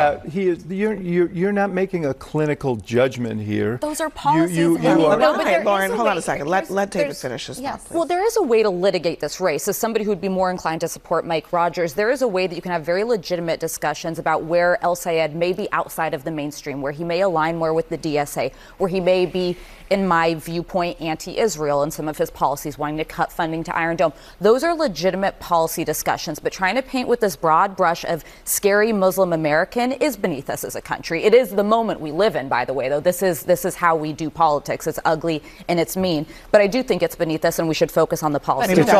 about you're not making a clinical judgment here. Those are policies. Okay, Lauren, hold on a second. Let David finish his thought, please. Well, there is a way to litigate this race. As somebody who would be more inclined to support Mike Rogers, there is a way that you can have very legitimate discussions about where El-Sayed may be outside of the mainstream, where he may align more with the DSA, where he may be, in my viewpoint, anti-Israel in some of his policies, wanting to cut funding to Iron Dome. Those are legitimate policy discussions, but trying to paint with this broad brush of scary Muslim American is beneath us as a country. It is the moment we live in, by the way, though. This is how we do politics. It's ugly and it's mean, but I do think it's beneath us, and we should focus on the policy. Maybe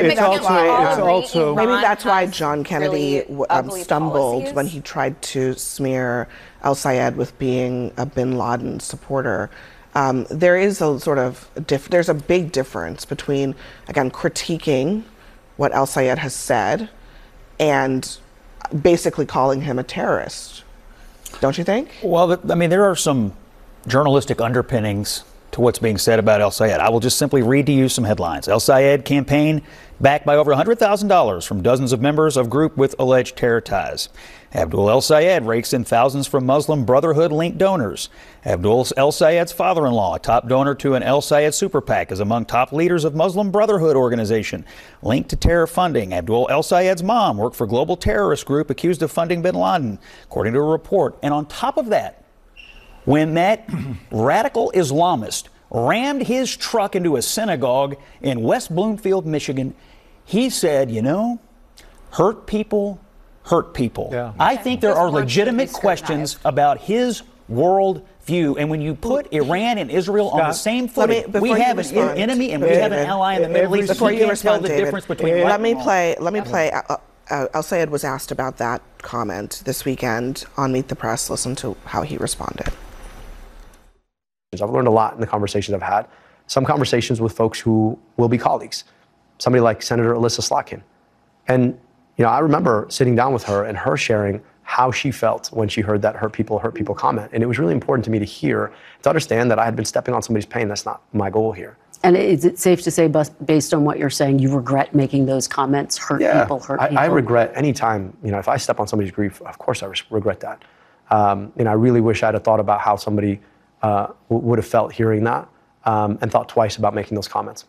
that's why John Kennedy stumbled when he tried to smear El-Sayed with being a bin Laden supporter. There is a sort of there's a big difference between, again, critiquing what El-Sayed has said and basically calling him a terrorist. Don't you think? Well, I mean, there are some journalistic underpinnings to what's being said about El-Sayed. I will just simply read to you some headlines. El-Sayed campaign backed by over $100,000 from dozens of members of group with alleged terror ties. Abdul El-Sayed rakes in thousands from Muslim Brotherhood-linked donors. Abdul El-Sayed's father-in-law, a top donor to an El-Sayed super PAC, is among top leaders of Muslim Brotherhood organization linked to terror funding. Abdul El-Sayed's mom worked for global terrorist group accused of funding bin Laden, according to a report. And on top of that, when that radical Islamist rammed his truck into a synagogue in West Bloomfield, Michigan, he said, hurt people hurt people. Yeah. I think there are legitimate questions about his world view. And when you put Iran and Israel on the same footing, we have an enemy and we have an ally in the Middle East. Before you respond, David, let me play. El-Sayed was asked about that comment this weekend on Meet the Press. Listen to how he responded. I've learned a lot in the conversations I've had. Some conversations with folks who will be colleagues. Somebody like Senator Alyssa Slotkin. And, I remember sitting down with her and her sharing how she felt when she heard that hurt people comment. And it was really important to me to hear, to understand that I had been stepping on somebody's pain. That's not my goal here. And is it safe to say, based on what you're saying, you regret making those comments, hurt people? I regret any time, if I step on somebody's grief, of course I regret that. And I really wish I'd have thought about how somebody would have felt hearing that and thought twice about making those comments.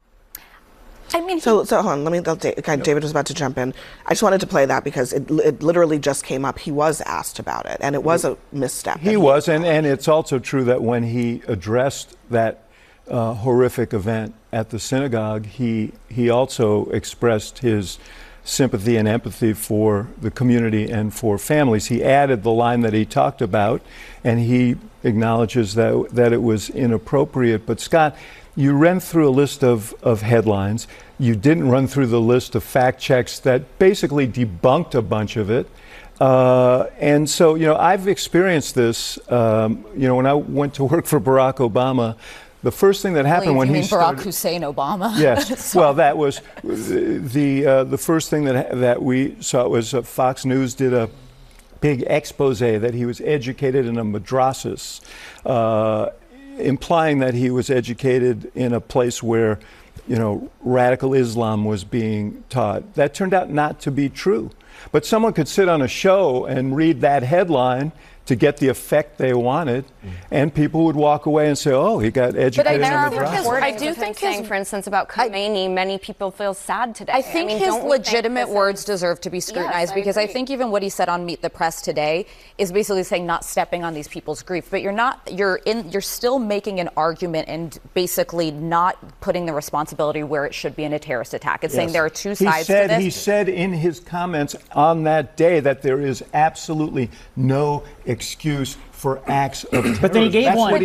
So hold on, David was about to jump in. I just wanted to play that because it literally just came up. He was asked about it, and it was a misstep. He was, and it's also true that when he addressed that horrific event at the synagogue, he also expressed his sympathy and empathy for the community and for families. He added the line that he talked about, and he acknowledges that it was inappropriate. But Scott, you ran through a list of headlines. You didn't run through the list of fact checks that basically debunked a bunch of it. And so, I've experienced this, when I went to work for Barack Obama. The first thing that happened when he started... Barack Hussein Obama. Yes. Well, that was the first thing that we saw was Fox News did a big expose that he was educated in a madrasas, implying that he was educated in a place where, radical Islam was being taught. That turned out not to be true. But someone could sit on a show and read that headline to get the effect they wanted, and people would walk away and say, "Oh, he got educated." But I do think saying, for instance, about Khomeini, many people feel sad today. I think his legitimate words deserve to be scrutinized, because I think even what he said on Meet the Press today is basically saying not stepping on these people's grief. But you're still making an argument and basically not putting the responsibility where it should be in a terrorist attack. It's saying there are two sides to this. He said in his comments on that day that there is absolutely no excuse for acts of terror. But then he gave one.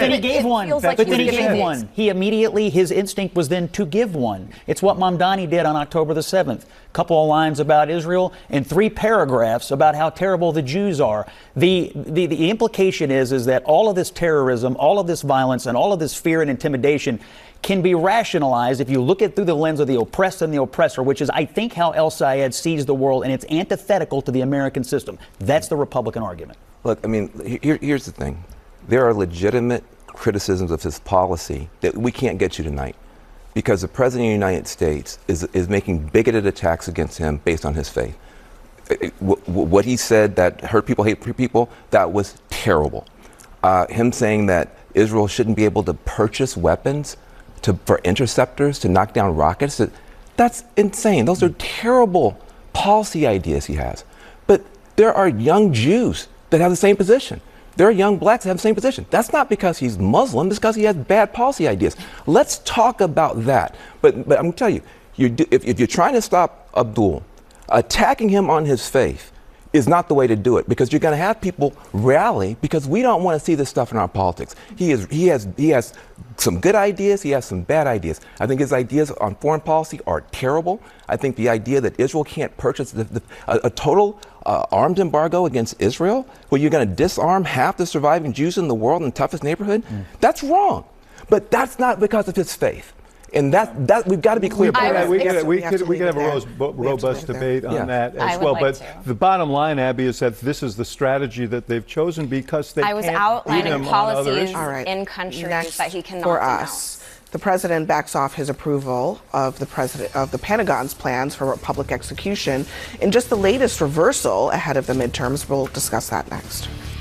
He immediately, his instinct was then to give one. It's what Mamdani did on October the 7th. A couple of lines about Israel and 3 paragraphs about how terrible the Jews are. The implication is that all of this terrorism, all of this violence, and all of this fear and intimidation can be rationalized if you look at through the lens of the oppressed and the oppressor, which is, I think, how El-Sayed sees the world, and it's antithetical to the American system. That's the Republican argument. Look, I mean, here's the thing. There are legitimate criticisms of his policy that we can't get to tonight, because the President of the United States is making bigoted attacks against him based on his faith. what he said that hurt people, hate people, that was terrible. Him saying that Israel shouldn't be able to purchase weapons for interceptors to knock down rockets, that's insane. Those are terrible policy ideas he has. But there are young Jews that have the same position. There are young blacks that have the same position. That's not because he's Muslim, it's because he has bad policy ideas. Let's talk about that. But I'm going to tell you, if you're trying to stop Abdul, attacking him on his faith is not the way to do it, because you're going to have people rally because we don't want to see this stuff in our politics. He has some good ideas, he has some bad ideas. I think his ideas on foreign policy are terrible. I think the idea that Israel can't purchase a total arms embargo against Israel, where you're going to disarm half the surviving Jews in the world in the toughest neighborhood, that's wrong. But that's not because of his faith. And that we've got to be clear about that. We could have a robust debate on that as well. But the bottom line, Abby, is that this is the strategy that they've chosen because they I was can't outlining policies right. in countries Next, that he cannot for denounce. us, the president backs off his approval of the Pentagon's plans for public execution in just the latest reversal ahead of the midterms. We'll discuss that next.